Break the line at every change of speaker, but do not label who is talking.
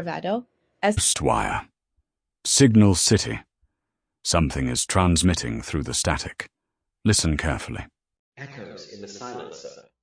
bravado as
Postwire. Signal City. Something is transmitting through the static. Listen carefully.
Echoes in the silencer.